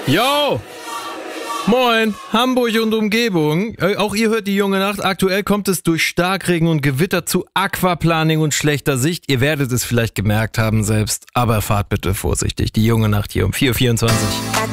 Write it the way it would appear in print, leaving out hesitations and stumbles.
Yo! Moin, Hamburg und Umgebung. Auch ihr hört die junge Nacht. Aktuell kommt es durch Starkregen und Gewitter zu Aquaplaning und schlechter Sicht. Ihr werdet es vielleicht gemerkt haben selbst, aber fahrt bitte vorsichtig. Die junge Nacht hier um 4:24 Uhr.